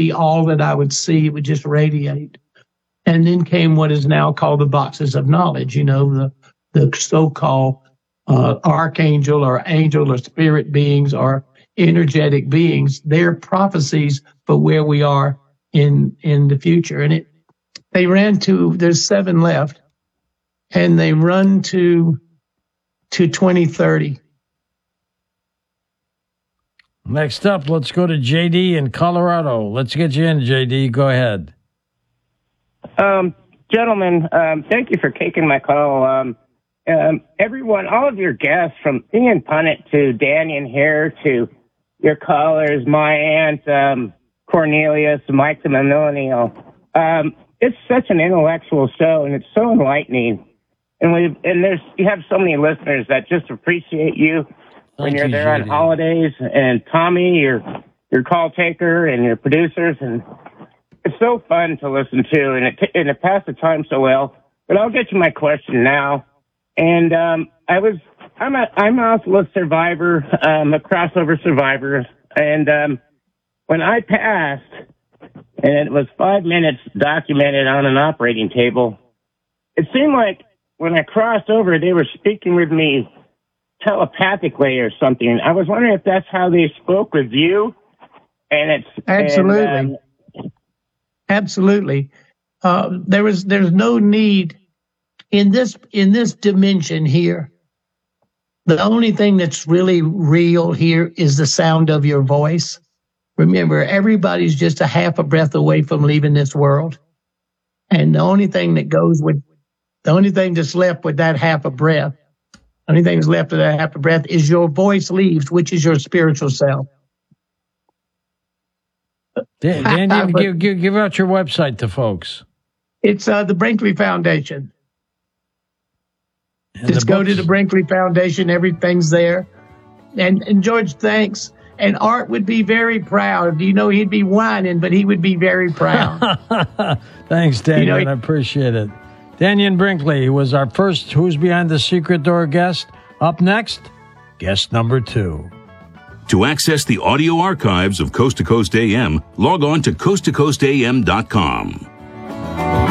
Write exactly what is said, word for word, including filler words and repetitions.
be all that I would see. It would just radiate. And then came what is now called the boxes of knowledge, you know, the, the so-called uh, archangel or angel or spirit beings or energetic beings. They're prophecies for where we are in in the future. And it they ran to, there's seven left, and they run to to twenty thirty. Next up, let's go to J D in Colorado. Let's get you in, J D. Go ahead. Um, gentlemen, um, thank you for taking my call. Um, um, everyone, all of your guests, from Ian Punnett to Daniel here to your callers, my aunt, um, Cornelius, Mike the Millennial. Um, it's such an intellectual show, and it's so enlightening. And we and there's you have so many listeners that just appreciate you when Thank you're you, there J D. on holidays. And Tommy, your your call taker, and your producers, and it's so fun to listen to, and it and it passed the time so well. But I'll get to my question now. And um, I was I'm a I'm also a survivor, um, a crossover survivor, and um, when I passed, and it was five minutes documented on an operating table, it seemed like when I crossed over, they were speaking with me telepathically or something. I was wondering if that's how they spoke with you. And it's absolutely, and, um, absolutely. Uh, there was there's no need in this in this dimension here. The only thing that's really real here is the sound of your voice. Remember, everybody's just a half a breath away from leaving this world. And the only thing that goes with, the only thing that's left with that half a breath, the only thing that's left with that half a breath is your voice leaves, which is your spiritual self. Dan, Dan give, give, give out your website to folks. It's uh, the Brinkley Foundation. And Just the go to the Brinkley Foundation. Everything's there. And, and George, thanks. And Art would be very proud. You know, he'd be whining, but he would be very proud. Thanks, Daniel. You know, I appreciate it. Daniel Brinkley was our first Who's Behind the Secret Door guest. Up next, guest number two. To access the audio archives of Coast to Coast A M, log on to coast to coast a m dot com.